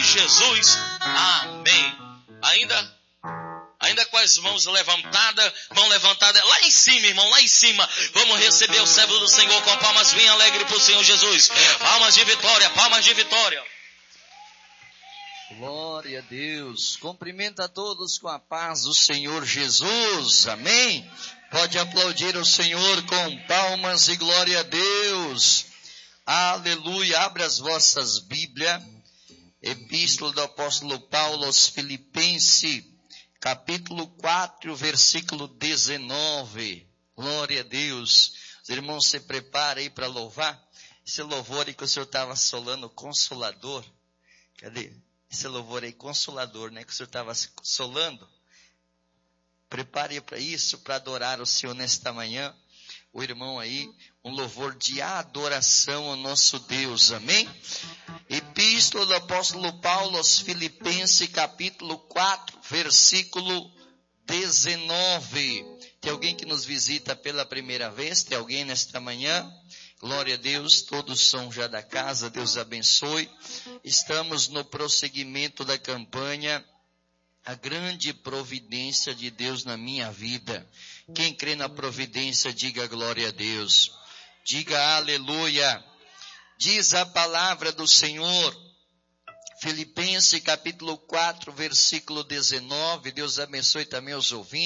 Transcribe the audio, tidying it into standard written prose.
Jesus. Amém. Ainda com as mãos levantadas, mão levantada, lá em cima, irmão, lá em cima. Vamos receber o servo do Senhor com palmas bem alegres para o Senhor Jesus. Palmas de vitória, palmas de vitória. Glória a Deus. Cumprimenta a todos com a paz do Senhor Jesus. Amém. Pode aplaudir o Senhor com palmas e glória a Deus. Aleluia. Abra as vossas Bíblias. Epístola do apóstolo Paulo aos Filipenses, capítulo 4, versículo 19. Glória a Deus. Os irmãos se preparem aí para louvar. Esse louvor aí que o Senhor estava solando, Consolador. Cadê? Esse louvor aí, Consolador, né? Que o Senhor estava solando. Prepare para isso, para adorar o Senhor nesta manhã. O irmão aí, um louvor de adoração ao nosso Deus. Amém? Epístola do apóstolo Paulo aos Filipenses, capítulo 4, versículo 19. Tem alguém que nos visita pela primeira vez? Tem alguém nesta manhã? Glória a Deus, todos são já da casa, Deus abençoe. Estamos no prosseguimento da campanha, a grande providência de Deus na minha vida. Quem crê na providência, diga glória a Deus. Diga aleluia. Diz a palavra do Senhor, Filipenses capítulo 4, versículo 19. Deus abençoe também os ouvintes.